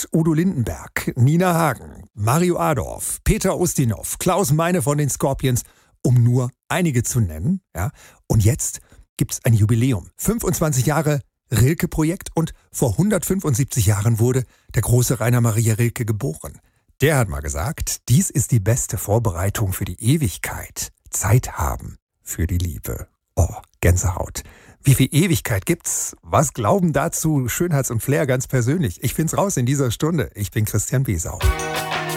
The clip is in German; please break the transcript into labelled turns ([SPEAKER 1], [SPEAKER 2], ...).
[SPEAKER 1] Udo Lindenberg, Nina Hagen, Mario Adorf, Peter Ustinov, Klaus Meine von den Scorpions, um nur einige zu nennen. Ja? Und jetzt gibt's ein Jubiläum. 25 Jahre Rilke-Projekt und vor 175 Jahren wurde der große Rainer Maria Rilke geboren. Der hat mal gesagt, dies ist die beste Vorbereitung für die Ewigkeit. Zeit haben für die Liebe. Oh, Gänsehaut. Wie viel Ewigkeit gibt's? Was glauben dazu Schönheits und Flair ganz persönlich? Ich find's raus in dieser Stunde. Ich bin Christian Besau.